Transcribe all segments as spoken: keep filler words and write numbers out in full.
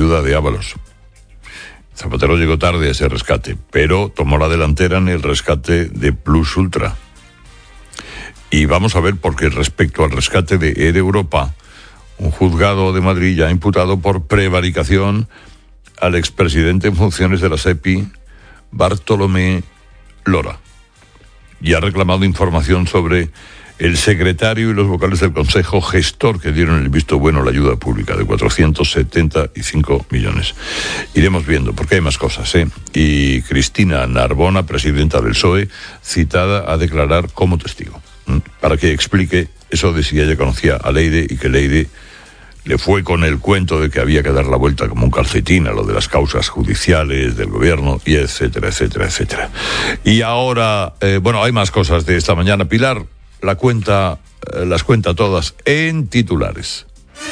ayuda de Ábalos. Zapatero llegó tarde a ese rescate, pero tomó la delantera en el rescate de Plus Ultra. Y vamos a ver por qué respecto al rescate de Air Europa, un juzgado de Madrid ya ha imputado por prevaricación al expresidente en funciones de la SEPI, Bartolomé Lora, y ha reclamado información sobre el secretario y los vocales del Consejo Gestor que dieron el visto bueno a la ayuda pública de cuatrocientos setenta y cinco millones. Iremos viendo, porque hay más cosas, ¿eh? Y Cristina Narbona, presidenta del P S O E, citada a declarar como testigo, ¿eh? Para que explique eso de si ella conocía a Leire y que Leire le fue con el cuento de que había que dar la vuelta como un calcetín a lo de las causas judiciales del gobierno, y etcétera, etcétera, etcétera. Y ahora, eh, bueno, hay más cosas de esta mañana. Pilar la cuenta, eh, las cuenta todas en titulares.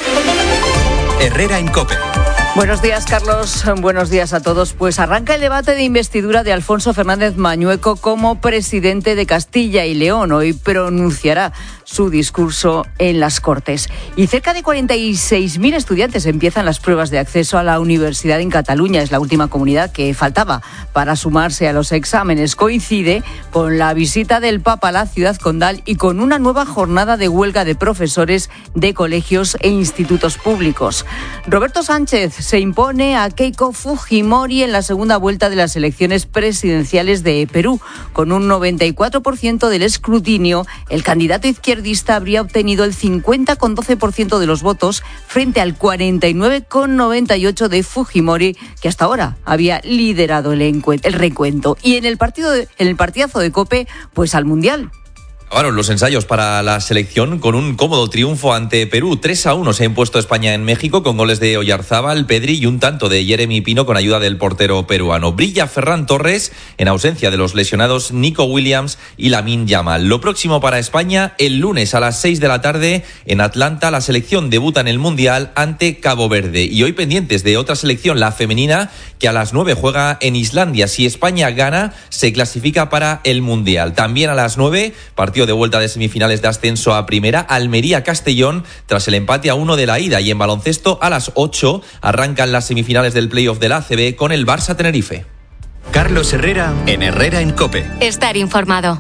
Herrera en COPE. Buenos días, Carlos. Buenos días a todos. Pues arranca el debate de investidura de Alfonso Fernández Mañueco como presidente de Castilla y León. Hoy pronunciará su discurso en las Cortes. Y cerca de cuarenta y seis mil estudiantes empiezan las pruebas de acceso a la universidad en Cataluña. Es la última comunidad que faltaba para sumarse a los exámenes. Coincide con la visita del Papa a la ciudad condal y con una nueva jornada de huelga de profesores de colegios e institutos públicos. Roberto Sánchez se impone a Keiko Fujimori en la segunda vuelta de las elecciones presidenciales de Perú. Con un noventa y cuatro por ciento del escrutinio, el candidato izquierdista habría obtenido el cincuenta coma doce por ciento de los votos frente al cuarenta y nueve coma noventa y ocho por ciento de Fujimori, que hasta ahora había liderado el, encu- el recuento. Y en el, partido de, en el partidazo de COPE, pues al Mundial. Acabaron los ensayos para la selección con un cómodo triunfo ante Perú. tres a uno se ha impuesto España en México con goles de Oyarzábal, Pedri y un tanto de Jeremy Pino con ayuda del portero peruano. Brilla Ferran Torres en ausencia de los lesionados Nico Williams y Lamine Yamal. Lo próximo para España, el lunes a las seis de la tarde en Atlanta, la selección debuta en el Mundial ante Cabo Verde. Y hoy pendientes de otra selección, la femenina, que a las nueve juega en Islandia. Si España gana, se clasifica para el Mundial. También a las nueve, partido de vuelta de semifinales de ascenso a primera, Almería-Castellón, tras el empate a uno de la ida. Y en baloncesto, a las ocho, arrancan las semifinales del playoff de la A C B con el Barça-Tenerife. Carlos Herrera en Herrera en COPE. Estar informado.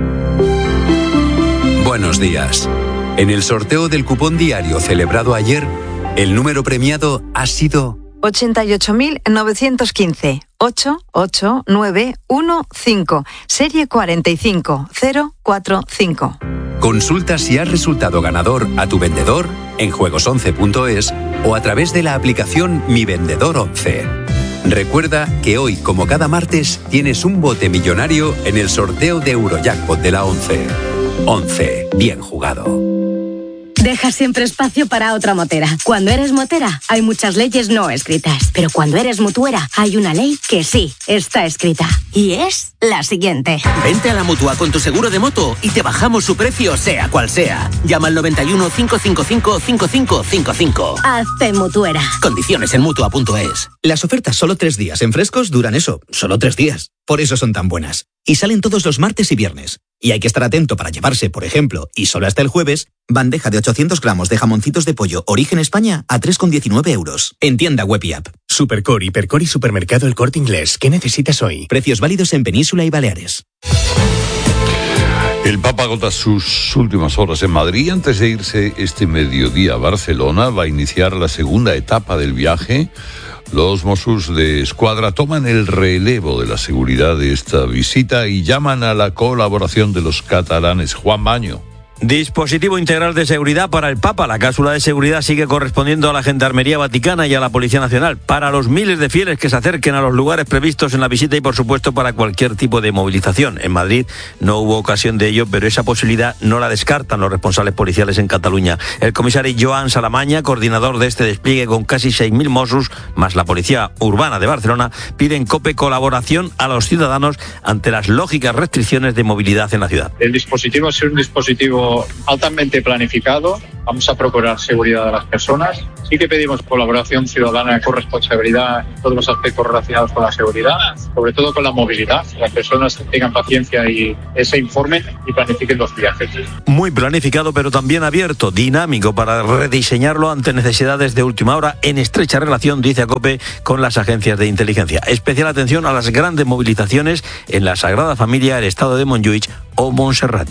Buenos días. En el sorteo del cupón diario celebrado ayer, el número premiado ha sido ochenta y ocho mil novecientos quince, ocho ocho nueve uno cinco, serie cuarenta y cinco cero cuatro cinco. Consulta si has resultado ganador a tu vendedor en juegos once punto es o a través de la aplicación Mi Vendedor once. Recuerda que hoy, como cada martes, tienes un bote millonario en el sorteo de Eurojackpot de la once. once. Bien jugado. Deja siempre espacio para otra motera. Cuando eres motera, hay muchas leyes no escritas. Pero cuando eres mutuera, hay una ley que sí está escrita. Y es la siguiente. Vente a la Mutua con tu seguro de moto y te bajamos su precio, sea cual sea. Llama al noventa y uno, cinco cinco cinco, cinco cinco cinco cinco. Hazte mutuera. Condiciones en mutua punto es. Las ofertas solo tres días en frescos duran eso, solo tres días. Por eso son tan buenas. Y salen todos los martes y viernes. Y hay que estar atento para llevarse, por ejemplo, y solo hasta el jueves, bandeja de ochocientos gramos de jamoncitos de pollo Origen España a tres coma diecinueve euros. En tienda web y app. Supercore, Hipercore y Supermercado El Corte Inglés. ¿Qué necesitas hoy? Precios válidos en Península y Baleares. El Papa agota sus últimas horas en Madrid. Antes de irse este mediodía a Barcelona, va a iniciar la segunda etapa del viaje. Los Mossos de Escuadra toman el relevo de la seguridad de esta visita y llaman a la colaboración de los catalanes. Juan Maño. Dispositivo integral de seguridad para el Papa. La cápsula de seguridad sigue correspondiendo a la Gendarmería Vaticana y a la Policía Nacional. Para los miles de fieles que se acerquen a los lugares previstos en la visita y, por supuesto, para cualquier tipo de movilización. En Madrid no hubo ocasión de ello, pero esa posibilidad no la descartan los responsables policiales en Cataluña. El comisario Joan Salamaña, coordinador de este despliegue con casi seis mil Mossos, más la Policía Urbana de Barcelona, piden COPE colaboración a los ciudadanos ante las lógicas restricciones de movilidad en la ciudad. El dispositivo ha sido un dispositivo todo altamente planificado. Vamos a procurar seguridad de las personas. Sí que pedimos colaboración ciudadana con responsabilidad en todos los aspectos relacionados con la seguridad, sobre todo con la movilidad. Las personas tengan paciencia y se informen y planifiquen los viajes. Muy planificado, pero también abierto, dinámico, para rediseñarlo ante necesidades de última hora, en estrecha relación, dice ACOPE, con las agencias de inteligencia. Especial atención a las grandes movilizaciones en la Sagrada Familia, el estado de Montjuïc o Montserrat.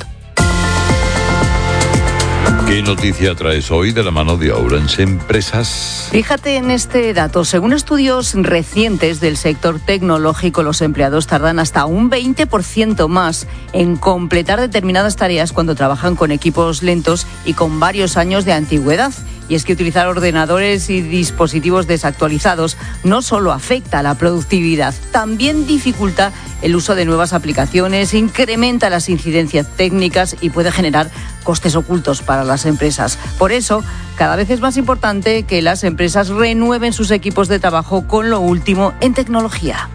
¿Qué noticia traes hoy de la mano de Orange Empresas? Fíjate en este dato. Según estudios recientes del sector tecnológico, los empleados tardan hasta un veinte por ciento más en completar determinadas tareas cuando trabajan con equipos lentos y con varios años de antigüedad. Y es que utilizar ordenadores y dispositivos desactualizados no solo afecta a la productividad, también dificulta el uso de nuevas aplicaciones, incrementa las incidencias técnicas y puede generar costes ocultos para las empresas. Por eso, cada vez es más importante que las empresas renueven sus equipos de trabajo con lo último en tecnología.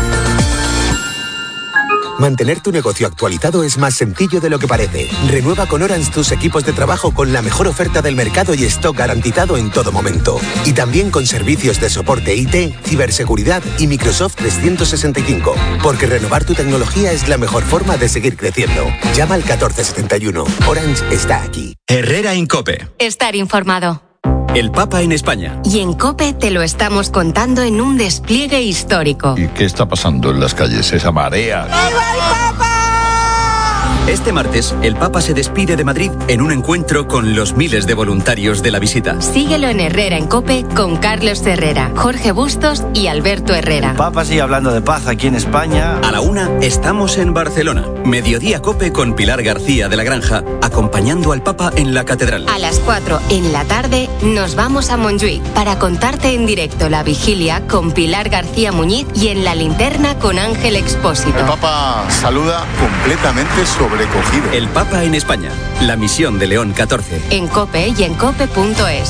Mantener tu negocio actualizado es más sencillo de lo que parece. Renueva con Orange tus equipos de trabajo con la mejor oferta del mercado y stock garantizado en todo momento. Y también con servicios de soporte I T, ciberseguridad y Microsoft trescientos sesenta y cinco. Porque renovar tu tecnología es la mejor forma de seguir creciendo. Llama al catorce setenta y uno. Orange está aquí. Herrera en COPE. Estar informado. El Papa en España. Y en COPE te lo estamos contando en un despliegue histórico. ¿Y qué está pasando en las calles? Esa marea. ¡Viva el Papa! Este martes, el Papa se despide de Madrid en un encuentro con los miles de voluntarios de la visita. Síguelo en Herrera en COPE con Carlos Herrera, Jorge Bustos y Alberto Herrera. El Papa sigue hablando de paz aquí en España. A la una, estamos en Barcelona. Mediodía COPE con Pilar García de la Granja, acompañando al Papa en la catedral. A las cuatro en la tarde nos vamos a Montjuïc para contarte en directo la vigilia con Pilar García Muñiz y en la linterna con Ángel Expósito. El Papa saluda completamente sobrecogido. El Papa en España, la misión de León catorce. En COPE y en cope punto es.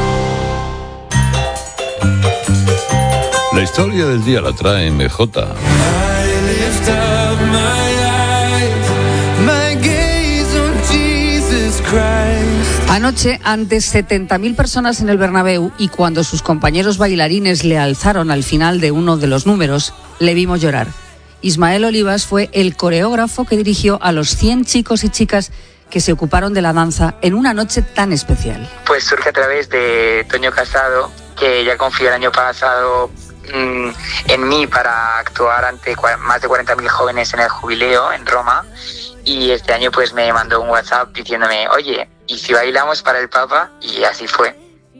La historia del día la trae M J. Anoche, ante setenta mil personas en el Bernabéu y cuando sus compañeros bailarines le alzaron al final de uno de los números, le vimos llorar. Ismael Olivas fue el coreógrafo que dirigió a los cien chicos y chicas que se ocuparon de la danza en una noche tan especial. Pues surge a través de Toño Casado, que ya confió el año pasado mmm, en mí para actuar ante más de cuarenta mil jóvenes en el Jubileo en Roma, y este año pues me mandó un WhatsApp diciéndome, oye, ¿y si bailamos para el Papa? Y así fue.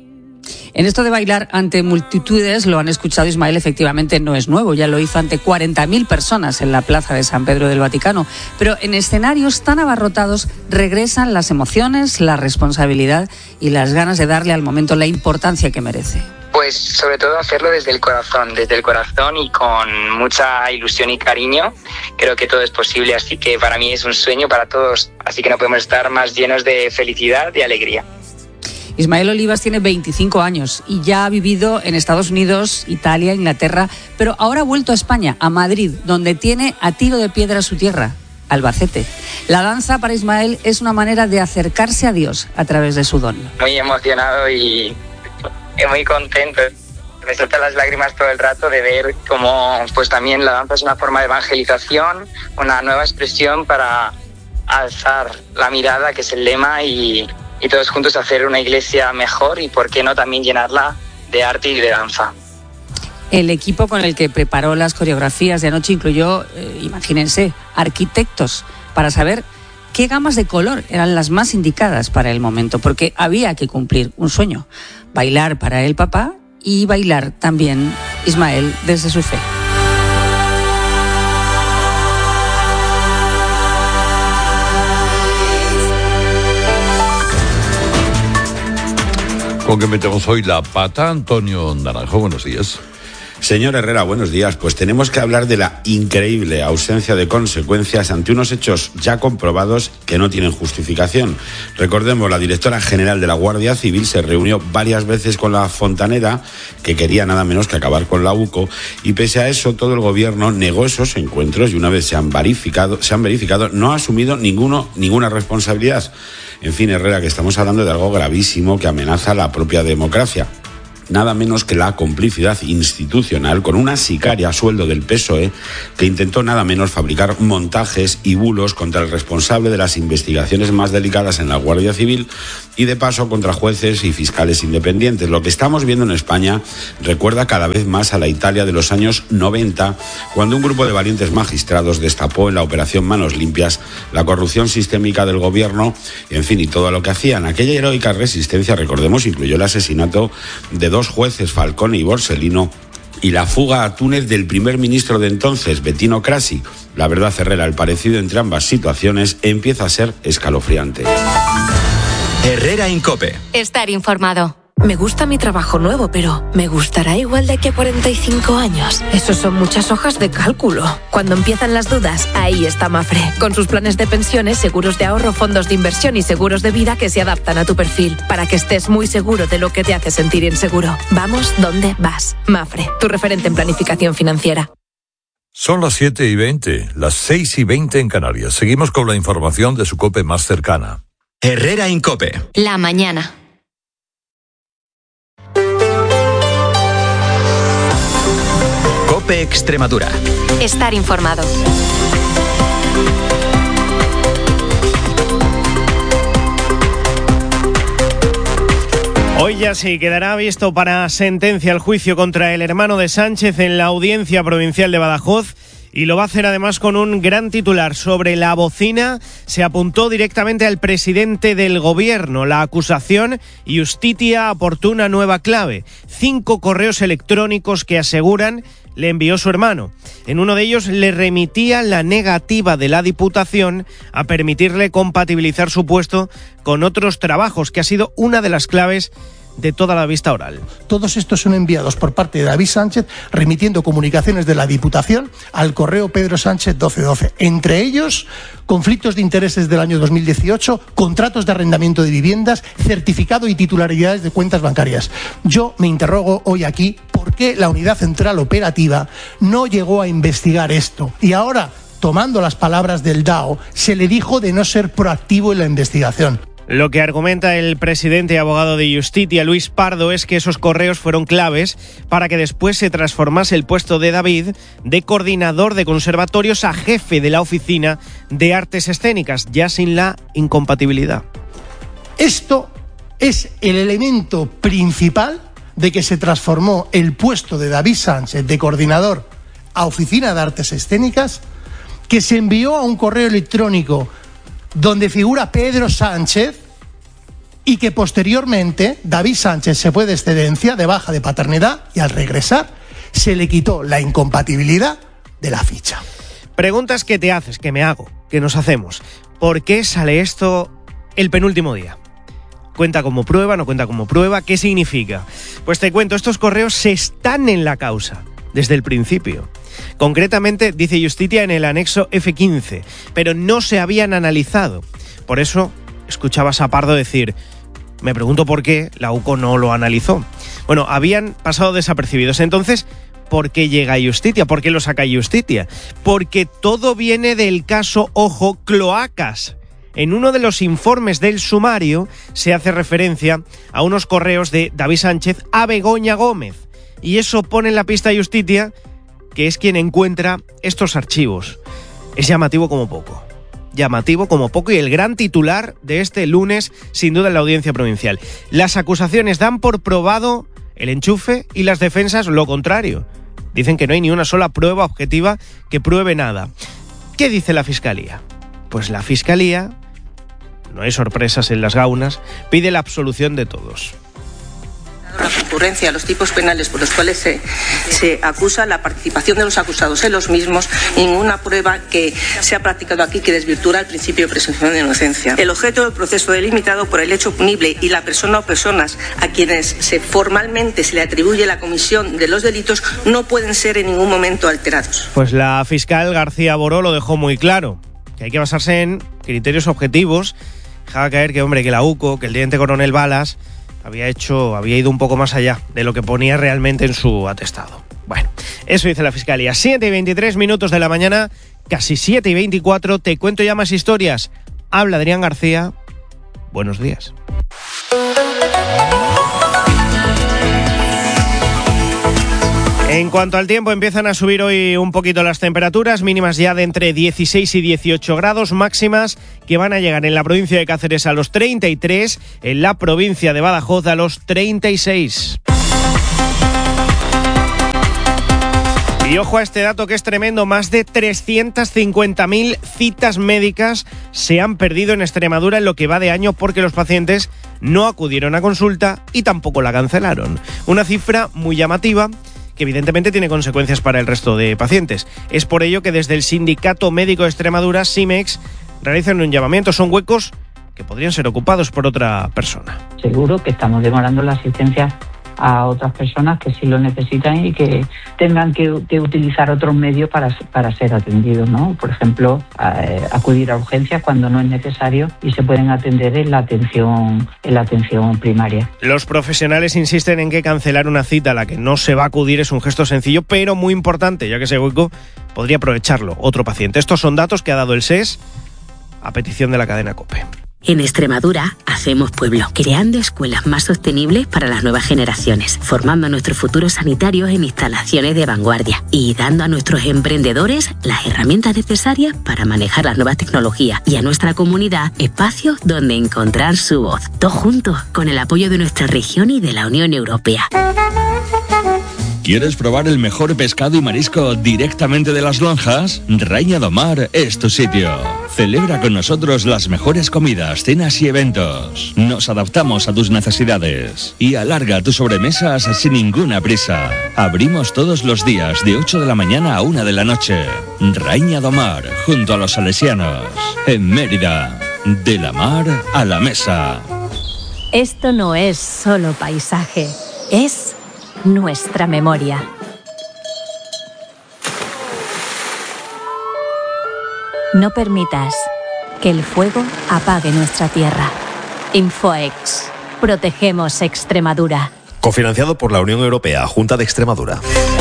En esto de bailar ante multitudes, lo han escuchado, Ismael, efectivamente no es nuevo, ya lo hizo ante cuarenta mil personas en la plaza de San Pedro del Vaticano, pero en escenarios tan abarrotados regresan las emociones, la responsabilidad y las ganas de darle al momento la importancia que merece. Pues sobre todo hacerlo desde el corazón, desde el corazón y con mucha ilusión y cariño. Creo que todo es posible, así que para mí es un sueño para todos, así que no podemos estar más llenos de felicidad y alegría. Ismael Olivas tiene veinticinco años y ya ha vivido en Estados Unidos, Italia, Inglaterra, pero ahora ha vuelto a España, a Madrid, donde tiene a tiro de piedra su tierra, Albacete. La danza para Ismael es una manera de acercarse a Dios a través de su don. Muy emocionado y muy contento. Me saltan las lágrimas todo el rato de ver cómo pues también la danza es una forma de evangelización, una nueva expresión para alzar la mirada, que es el lema, y y todos juntos hacer una iglesia mejor y, por qué no, también llenarla de arte y de danza. El equipo con el que preparó las coreografías de anoche incluyó, eh, imagínense, arquitectos para saber qué gamas de color eran las más indicadas para el momento, porque había que cumplir un sueño, bailar para el Papa y bailar también Ismael desde su fe. ¿Con qué metemos hoy la pata? Antonio Naranjo, buenos días. Señor Herrera, buenos días. Pues tenemos que hablar de la increíble ausencia de consecuencias ante unos hechos ya comprobados que no tienen justificación. Recordemos, la directora general de la Guardia Civil se reunió varias veces con la fontanera, que quería nada menos que acabar con la UCO, y pese a eso todo el gobierno negó esos encuentros y una vez se han verificado, se han verificado no ha asumido ninguno, ninguna responsabilidad. En fin, Herrera, que estamos hablando de algo gravísimo que amenaza la propia democracia. Nada menos que la complicidad institucional con una sicaria a sueldo del P S O E que intentó nada menos fabricar montajes y bulos contra el responsable de las investigaciones más delicadas en la Guardia Civil y de paso contra jueces y fiscales independientes. Lo que estamos viendo en España recuerda cada vez más a la Italia de los años noventa, cuando un grupo de valientes magistrados destapó en la operación Manos Limpias la corrupción sistémica del gobierno, en fin, y todo lo que hacían. Aquella heroica resistencia, recordemos, incluyó el asesinato de dos jueces, Falcone y Borsellino, y la fuga a Túnez del primer ministro de entonces, Bettino Craxi. La verdad, Herrera, el parecido entre ambas situaciones empieza a ser escalofriante. Herrera Incope. Estar informado. Me gusta mi trabajo nuevo, pero ¿me gustará igual de aquí a cuarenta y cinco años? Eso son muchas hojas de cálculo. Cuando empiezan las dudas, ahí está Mafre. Con sus planes de pensiones, seguros de ahorro, fondos de inversión y seguros de vida que se adaptan a tu perfil, para que estés muy seguro de lo que te hace sentir inseguro. Vamos donde vas. Mafre, tu referente en planificación financiera. Son las siete y veinte, las seis y veinte en Canarias. Seguimos con la información de su COPE más cercana. Herrera Incope. La mañana. COPE Extremadura. Estar informado. Hoy ya sí quedará visto para sentencia el juicio contra el hermano de Sánchez en la Audiencia Provincial de Badajoz. Y lo va a hacer además con un gran titular. Sobre la bocina se apuntó directamente al presidente del gobierno. La acusación, Justitia aportó una nueva clave. Cinco correos electrónicos que aseguran le envió su hermano. En uno de ellos le remitía la negativa de la Diputación a permitirle compatibilizar su puesto con otros trabajos, que ha sido una de las claves de toda la vista oral. Todos estos son enviados por parte de David Sánchez, remitiendo comunicaciones de la Diputación al correo Pedro Sánchez doce doce. Entre ellos, conflictos de intereses del año dos mil dieciocho, contratos de arrendamiento de viviendas, certificado y titularidades de cuentas bancarias. Yo me interrogo hoy aquí por qué la Unidad Central Operativa no llegó a investigar esto. Y ahora, tomando las palabras del D A O, se le dijo de no ser proactivo en la investigación. Lo que argumenta el presidente y abogado de Justitia, Luis Pardo, es que esos correos fueron claves para que después se transformase el puesto de David de coordinador de conservatorios a jefe de la Oficina de Artes Escénicas, ya sin la incompatibilidad. Esto es el elemento principal de que se transformó el puesto de David Sánchez de coordinador a Oficina de Artes Escénicas, que se envió a un correo electrónico donde figura Pedro Sánchez, y que posteriormente David Sánchez se fue de excedencia, de baja de paternidad, y al regresar se le quitó la incompatibilidad de la ficha. Preguntas que te haces, que me hago, que nos hacemos. ¿Por qué sale esto el penúltimo día? ¿Cuenta como prueba? ¿No cuenta como prueba? ¿Qué significa? Pues te cuento, estos correos se están en la causa desde el principio. Concretamente, dice Justitia en el anexo F quince, pero no se habían analizado. Por eso escuchabas a Pardo decir: me pregunto por qué la U C O no lo analizó. Bueno, habían pasado desapercibidos. Entonces, ¿por qué llega Justitia? ¿Por qué lo saca Justitia? Porque todo viene del caso, ojo, Cloacas. En uno de los informes del sumario se hace referencia a unos correos de David Sánchez a Begoña Gómez. Y eso pone en la pista a Justitia, que es quien encuentra estos archivos. Es llamativo como poco. Llamativo como poco y el gran titular de este lunes, sin duda, en la Audiencia Provincial. Las acusaciones dan por probado el enchufe y las defensas lo contrario. Dicen que no hay ni una sola prueba objetiva que pruebe nada. ¿Qué dice la Fiscalía? Pues la Fiscalía, no hay sorpresas en las gaunas, pide la absolución de todos. La concurrencia, los tipos penales por los cuales se, se acusa, la participación de los acusados en los mismos, ninguna prueba que se ha practicado aquí que desvirtúa el principio de presunción de inocencia. El objeto del proceso delimitado por el hecho punible y la persona o personas a quienes se formalmente se le atribuye la comisión de los delitos no pueden ser en ningún momento alterados. Pues la fiscal García Boró lo dejó muy claro, que hay que basarse en criterios objetivos. Dejaba caer que, hombre, que la UCO, que el teniente coronel Balas había hecho, había ido un poco más allá de lo que ponía realmente en su atestado. Bueno, eso dice la Fiscalía. siete y veintitrés minutos de la mañana, casi siete y veinticuatro, te cuento ya más historias. Habla Adrián García. Buenos días. En cuanto al tiempo, empiezan a subir hoy un poquito las temperaturas, mínimas ya de entre dieciséis y dieciocho grados, máximas que van a llegar en la provincia de Cáceres a los treinta y tres, en la provincia de Badajoz a los treinta y seis. Y ojo a este dato que es tremendo, más de trescientas cincuenta mil citas médicas se han perdido en Extremadura en lo que va de año porque los pacientes no acudieron a consulta y tampoco la cancelaron. Una cifra muy llamativa que evidentemente tiene consecuencias para el resto de pacientes. Es por ello que desde el Sindicato Médico de Extremadura, SIMEX, realizan un llamamiento. Son huecos que podrían ser ocupados por otra persona. Seguro que estamos demorando la asistencia a otras personas que sí lo necesitan y que tengan que, que utilizar otros medios para, para ser atendidos, ¿no? Por ejemplo, eh, acudir a urgencias cuando no es necesario y se pueden atender en la atención, en la atención primaria. Los profesionales insisten en que cancelar una cita a la que no se va a acudir es un gesto sencillo, pero muy importante, ya que ese hueco podría aprovecharlo otro paciente. Estos son datos que ha dado el S E S a petición de la cadena COPE. En Extremadura hacemos pueblo, creando escuelas más sostenibles para las nuevas generaciones, formando a nuestros futuros sanitarios en instalaciones de vanguardia y dando a nuestros emprendedores las herramientas necesarias para manejar las nuevas tecnologías y a nuestra comunidad espacios donde encontrar su voz. Todos juntos, con el apoyo de nuestra región y de la Unión Europea. ¿Quieres probar el mejor pescado y marisco directamente de las lonjas? Raña do Mar es tu sitio. Celebra con nosotros las mejores comidas, cenas y eventos. Nos adaptamos a tus necesidades y alarga tus sobremesas sin ninguna prisa. Abrimos todos los días de ocho de la mañana a una de la noche. Raña do Mar, junto a los salesianos, en Mérida. De la mar a la mesa. Esto no es solo paisaje, es nuestra memoria. No permitas que el fuego apague nuestra tierra. Infoex. Protegemos Extremadura. Cofinanciado por la Unión Europea, Junta de Extremadura.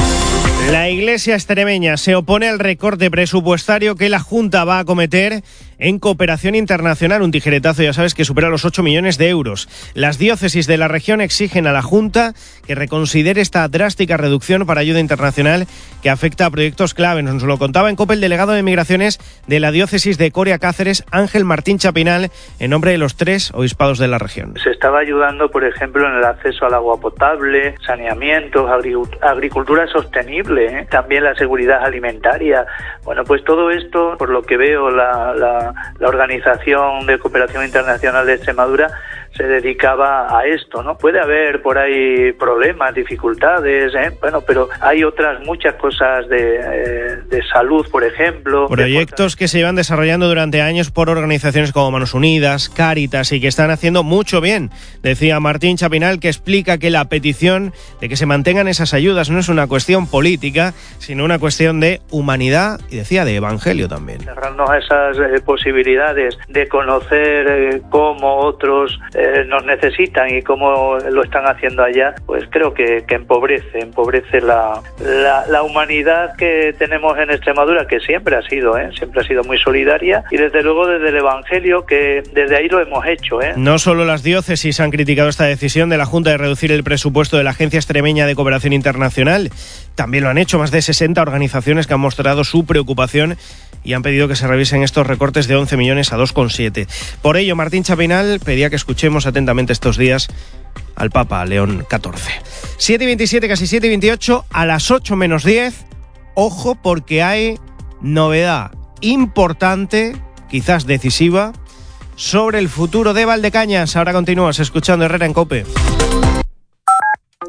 La Iglesia extremeña se opone al recorte presupuestario que la Junta va a acometer en cooperación internacional, un tijeretazo, ya sabes, que supera los ocho millones de euros. Las diócesis de la región exigen a la Junta que reconsidere esta drástica reducción para ayuda internacional que afecta a proyectos clave. Nos lo contaba en COPE el delegado de Migraciones de la diócesis de Coria Cáceres, Ángel Martín Chapinal, en nombre de los tres obispados de la región. Se estaba ayudando, por ejemplo, en el acceso al agua potable, saneamientos, agricultura sostenible, ¿eh? También la seguridad alimentaria. Bueno, pues todo esto, por lo que veo, la, la la Organización de Cooperación Internacional de Extremadura se dedicaba a esto, ¿no? Puede haber por ahí problemas, dificultades, ¿eh? Bueno, pero hay otras muchas cosas de, eh, de salud, por ejemplo. Proyectos que se llevan desarrollando durante años por organizaciones como Manos Unidas, Cáritas y que están haciendo mucho bien. Decía Martín Chapinal, que explica que la petición de que se mantengan esas ayudas no es una cuestión política, sino una cuestión de humanidad y, decía, de evangelio también. Cerrarnos a esas eh, posibilidades de conocer eh, cómo otros eh, nos necesitan y cómo lo están haciendo allá, pues creo que, que empobrece, empobrece la, la, la humanidad que tenemos en Extremadura, que siempre ha sido, ¿eh? siempre ha sido muy solidaria, y desde luego desde el Evangelio, que desde ahí lo hemos hecho. ¿eh? No solo las diócesis han criticado esta decisión de la Junta de reducir el presupuesto de la Agencia Extremeña de Cooperación Internacional, también lo han hecho más de sesenta organizaciones que han mostrado su preocupación y han pedido que se revisen estos recortes de once millones a dos coma siete. Por ello, Martín Chapinal pedía que escuchemos atentamente estos días al Papa León catorce. siete y veintisiete, casi siete y veintiocho, a las ocho menos diez, ojo porque hay novedad importante, quizás decisiva, sobre el futuro de Valdecañas. Ahora continúas escuchando Herrera en COPE.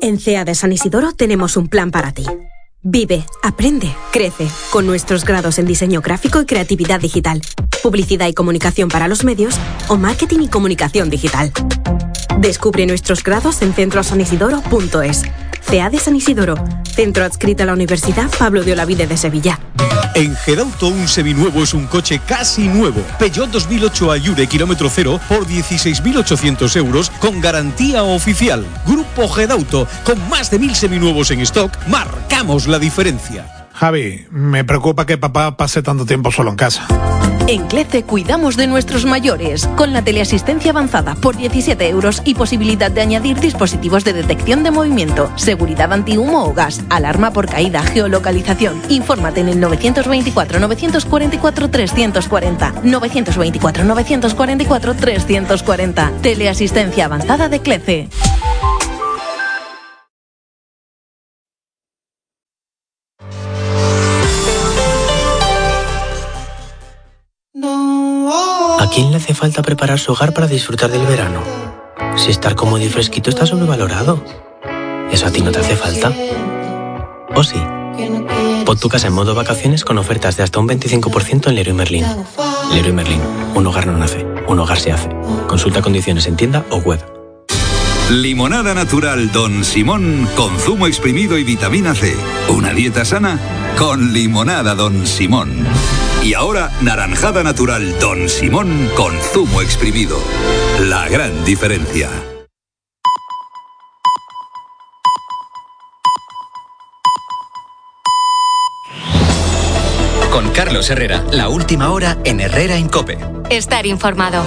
En C E A de San Isidoro tenemos un plan para ti. Vive, aprende, crece, con nuestros grados en diseño gráfico y creatividad digital, publicidad y comunicación para los medios o marketing y comunicación digital. Descubre nuestros grados en centro san isidoro punto es. C E A de San Isidoro, centro adscrito a la Universidad Pablo de Olavide de Sevilla. En Gedauto un seminuevo es un coche casi nuevo. Peugeot dos mil ocho Ayure kilómetro cero por dieciséis mil ochocientos euros con garantía oficial. Grupo Gedauto, con más de mil seminuevos en stock, marcamos la diferencia. Javi, me preocupa que papá pase tanto tiempo solo en casa. En CLECE cuidamos de nuestros mayores, con la teleasistencia avanzada por diecisiete euros y posibilidad de añadir dispositivos de detección de movimiento, seguridad antihumo o gas, alarma por caída, geolocalización. Infórmate en el novecientos veinticuatro, novecientos cuarenta y cuatro, trescientos cuarenta. novecientos veinticuatro, novecientos cuarenta y cuatro, trescientos cuarenta. Teleasistencia avanzada de CLECE. ¿A quién le hace falta preparar su hogar para disfrutar del verano? Si estar cómodo y fresquito está sobrevalorado. ¿Eso a ti no te hace falta? ¿O sí? Pon tu casa en modo vacaciones con ofertas de hasta un veinticinco por ciento en Leroy Merlin. Leroy Merlin. Un hogar no nace, un hogar se hace. Consulta condiciones en tienda o web. Limonada natural Don Simón con zumo exprimido y vitamina C. Una dieta sana con limonada Don Simón. Y ahora, naranjada natural Don Simón con zumo exprimido. La gran diferencia. Con Carlos Herrera, la última hora en Herrera en COPE. Estar informado.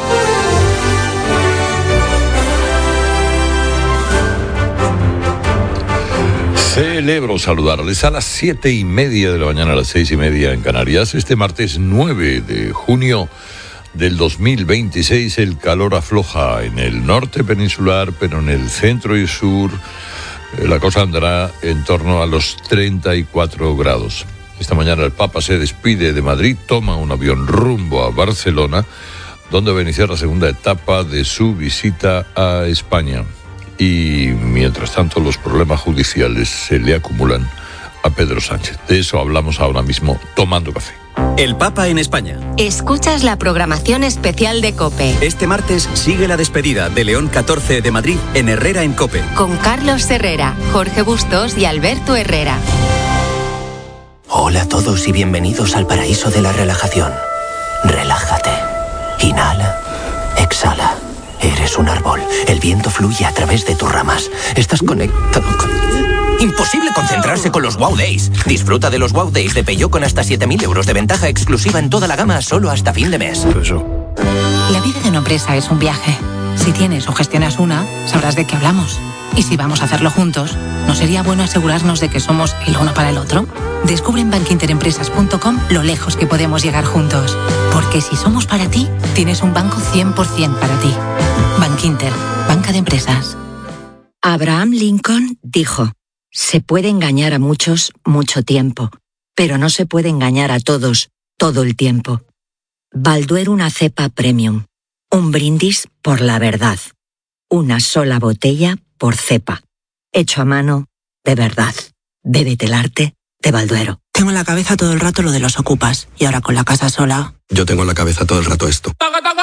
Celebro saludarles a las siete y media de la mañana, a las seis y media en Canarias. Este martes nueve de junio del dos mil veintiséis, el calor afloja en el norte peninsular, pero en el centro y sur eh, la cosa andará en torno a los treinta y cuatro grados. Esta mañana el Papa se despide de Madrid, toma un avión rumbo a Barcelona, donde va a iniciar la segunda etapa de su visita a España. Y mientras tanto los problemas judiciales se le acumulan a Pedro Sánchez. De eso hablamos ahora mismo tomando café. El Papa en España. Escuchas la programación especial de COPE. Este martes sigue la despedida de León catorce de Madrid en Herrera en COPE. Con Carlos Herrera, Jorge Bustos y Alberto Herrera. Hola a todos y bienvenidos al paraíso de la relajación. Relájate. Inhala. Exhala. Eres un árbol. El viento fluye a través de tus ramas. Estás conectado con... Imposible concentrarse con los Wow Days. Disfruta de los Wow Days de Peugeot con hasta siete mil euros de ventaja exclusiva en toda la gama solo hasta fin de mes. La vida de una empresa es un viaje. Si tienes o gestionas una, sabrás de qué hablamos. Y si vamos a hacerlo juntos, ¿no sería bueno asegurarnos de que somos el uno para el otro? Descubre en bankinterempresas punto com lo lejos que podemos llegar juntos. Porque si somos para ti, tienes un banco cien por ciento para ti. Bankinter, banca de empresas. Abraham Lincoln dijo: se puede engañar a muchos mucho tiempo, pero no se puede engañar a todos todo el tiempo. Balduero una cepa premium. Un brindis por la verdad. Una sola botella por cepa. Hecho a mano, de verdad. Bébete el arte de Balduero. Tengo en la cabeza todo el rato lo de los ocupas. Y ahora con la casa sola... Yo tengo en la cabeza todo el rato esto.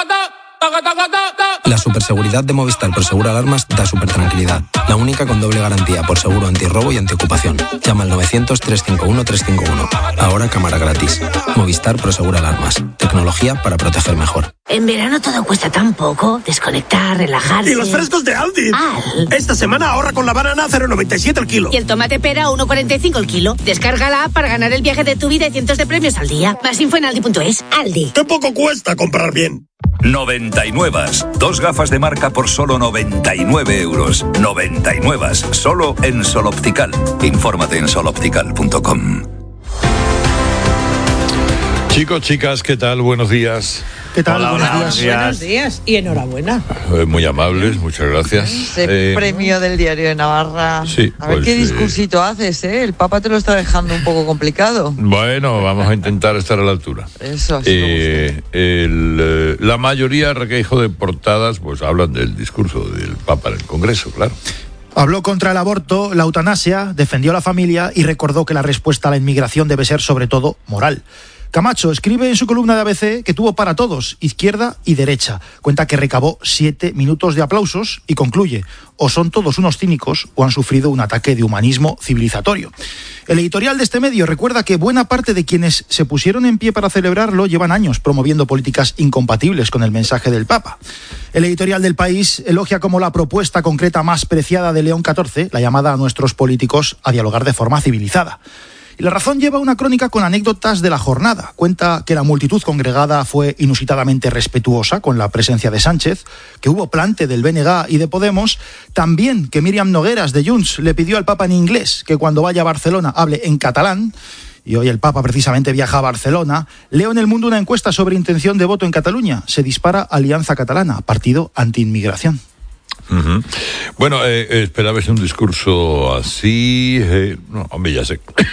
La superseguridad de Movistar por Seguro Alarmas da super tranquilidad. La única con doble garantía por seguro antirrobo y antiocupación. Llama al novecientos, trescientos cincuenta y uno, trescientos cincuenta y uno. Ahora cámara gratis. Movistar por Seguro Alarmas. Tecnología para proteger mejor. En verano todo cuesta tan poco. Desconectar, relajarse... ¡Y los frescos de Aldi! Al. Esta semana ahorra con la banana a cero coma noventa y siete el kilo. Y el tomate pera a uno coma cuarenta y cinco el kilo. Descárgala para ganar el viaje de tu vida y cientos de premios al día. Más info en aldi punto es. Aldi. ¡Qué poco cuesta comprar bien! noventa y nueve. Dos gafas de marca por solo noventa y nueve euros. noventa y nueve. Solo en Sol Optical. Infórmate en sol optical punto com. Chicos, chicas, ¿qué tal? Buenos días. ¿Qué tal? Hola, Buenos hola, días. buenos días y enhorabuena. Eh, muy amables, muchas gracias. Ese Eh, premio del Diario de Navarra. Sí, a ver pues, qué eh, discursito haces, ¿eh? El Papa te lo está dejando un poco complicado. Bueno, vamos a intentar estar a la altura. Eso, así Eh, el, eh, la mayoría, requejo de portadas, pues hablan del discurso del Papa en el Congreso, claro. Habló contra el aborto, la eutanasia, defendió a la familia y recordó que la respuesta a la inmigración debe ser sobre todo moral. Camacho escribe en su columna de A B C que tuvo para todos, izquierda y derecha. Cuenta que recabó siete minutos de aplausos y concluye: o son todos unos cínicos o han sufrido un ataque de humanismo civilizatorio. El editorial de este medio recuerda que buena parte de quienes se pusieron en pie para celebrarlo llevan años promoviendo políticas incompatibles con el mensaje del Papa. El editorial del País elogia como la propuesta concreta más preciada de León catorce, la llamada a nuestros políticos a dialogar de forma civilizada. Y La Razón lleva una crónica con anécdotas de la jornada. Cuenta que la multitud congregada fue inusitadamente respetuosa con la presencia de Sánchez, que hubo plante del B N G y de Podemos, también que Míriam Nogueras de Junts le pidió al Papa en inglés que cuando vaya a Barcelona hable en catalán, y hoy el Papa precisamente viaja a Barcelona. Leo en El Mundo una encuesta sobre intención de voto en Cataluña. Se dispara Alianza Catalana, partido anti-inmigración. Uh-huh. Bueno, eh, esperabas un discurso así. Eh, no, hombre, ya sé.